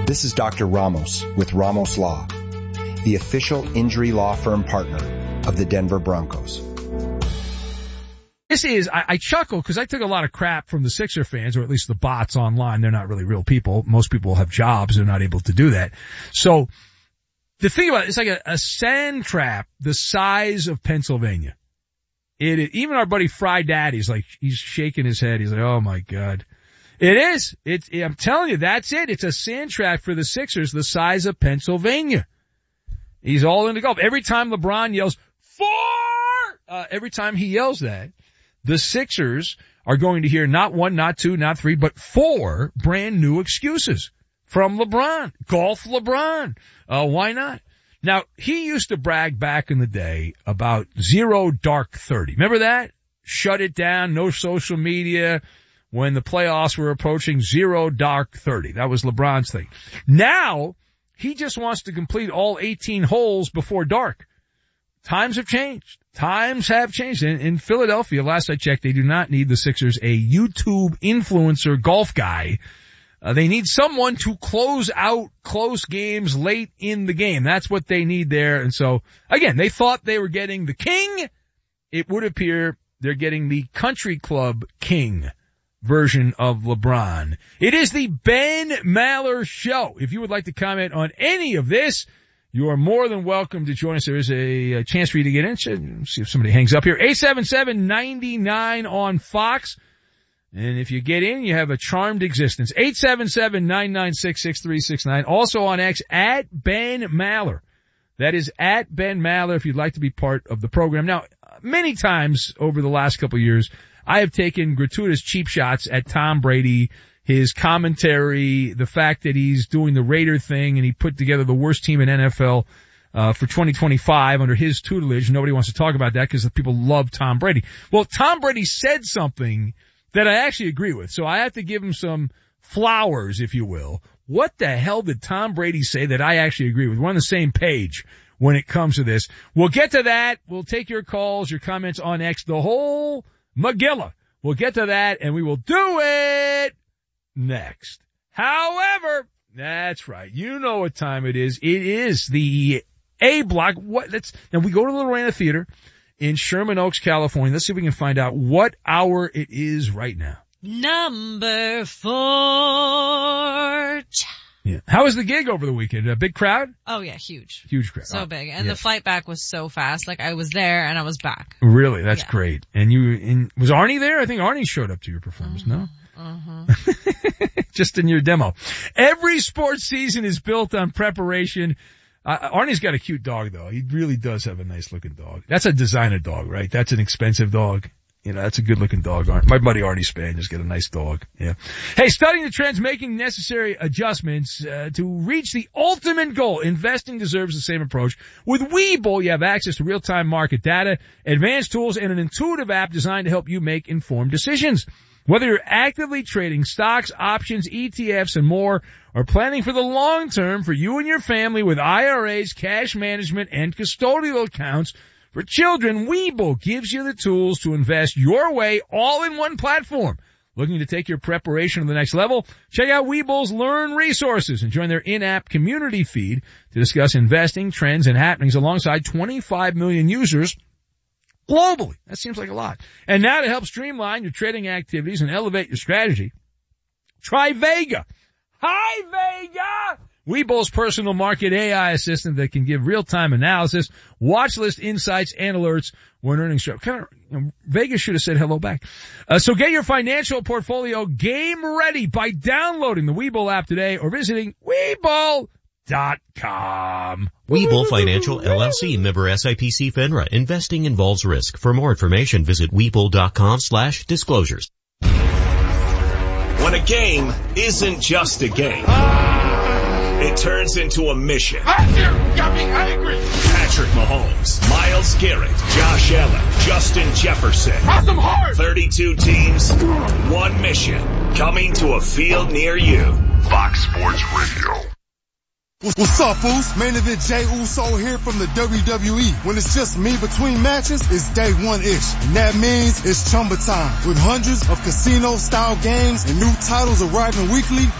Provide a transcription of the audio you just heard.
This is Dr. Ramos with Ramos Law, the official injury law firm partner of the Denver Broncos. This is, I chuckle because I took a lot of crap from the Sixer fans, or at least the bots online. They're not really real people. Most people have jobs. They're not able to do that. So the thing about it, it's like a sand trap the size of Pennsylvania. Even our buddy Fry Daddy's like, he's shaking his head. He's like, oh my God. It is. I'm telling you, that's it. It's a sand trap for the Sixers the size of Pennsylvania. He's all into golf. Every time LeBron yells, 4! Every time he yells that, the Sixers are going to hear not 1, not 2, not 3, but 4 brand new excuses from LeBron. Golf LeBron. Why not? Now, he used to brag back in the day about 0 dark 30. Remember that? Shut it down, no social media. When the playoffs were approaching, 0 dark 30. That was LeBron's thing. Now, he just wants to complete all 18 holes before dark. Times have changed. In Philadelphia, last I checked, they do not need the Sixers a YouTube influencer golf guy. They need someone to close out close games late in the game. That's what they need there. And so, again, they thought they were getting the king. It would appear they're getting the country club king version of LeBron. It is the Ben Maller Show. If you would like to comment on any of this, you are more than welcome to join us. There is a chance for you to get in. See if somebody hangs up here. 877-99 on Fox. And if you get in, you have a charmed existence. 877-996-6369. Also on X, at Ben Maller. That is at Ben Maller if you'd like to be part of the program. Now, many times over the last couple of years, I have taken gratuitous cheap shots at Tom Brady, his commentary, the fact that he's doing the Raider thing and he put together the worst team in NFL for 2025 under his tutelage. Nobody wants to talk about that because the people love Tom Brady. Well, Tom Brady said something that I actually agree with, so I have to give him some flowers, if you will. What the hell did Tom Brady say that I actually agree with? We're on the same page when it comes to this. We'll get to that. We'll take your calls, your comments on X, the whole Magilla. We'll get to that, and we will do it next. However, that's right. You know what time it is. It is the A Block. Now we go to the Lorena Theater in Sherman Oaks, California. Let's see if we can find out what hour it is right now. Number 4. Yeah. How was the gig over the weekend? A big crowd? Oh yeah, huge. Huge crowd. So big. And the flight back was so fast. Like I was there and I was back. Really? That's great. And was Arnie there? I think Arnie showed up to your performance, no? Just in your demo. Every sports season is built on preparation. Arnie's got a cute dog though. He really does have a nice looking dog. That's a designer dog, right? That's an expensive dog. You know, that's a good looking dog. My buddy Arnie Spaniel's got a nice dog. Yeah. Hey, studying the trends, making necessary adjustments, to reach the ultimate goal. Investing deserves the same approach. With Webull, you have access to real-time market data, advanced tools, and an intuitive app designed to help you make informed decisions. Whether you're actively trading stocks, options, ETFs, and more, or planning for the long term for you and your family with IRAs, cash management, and custodial accounts, for children, Webull gives you the tools to invest your way all in one platform. Looking to take your preparation to the next level? Check out Webull's Learn resources and join their in-app community feed to discuss investing, trends, and happenings alongside 25 million users globally. That seems like a lot. And now to help streamline your trading activities and elevate your strategy, try Vega. Hi, Vega! Webull's personal market AI assistant that can give real-time analysis, watch list insights, and alerts when earnings drop. Vegas should have said hello back. So get your financial portfolio game ready by downloading the Webull app today or visiting Webull.com. Webull Financial LLC, member SIPC FINRA. Investing involves risk. For more information, visit Webull.com/disclosures. When a game isn't just a game, it turns into a mission. Got me angry. Patrick Mahomes, Myles Garrett, Josh Allen, Justin Jefferson. Pass them hard. 32 teams, one mission. Coming to a field near you. Fox Sports Radio. What's up, fools? Main event Jey Uso here from the WWE. When it's just me between matches, it's day one-ish. And that means it's Chumba time. With hundreds of casino-style games and new titles arriving weekly,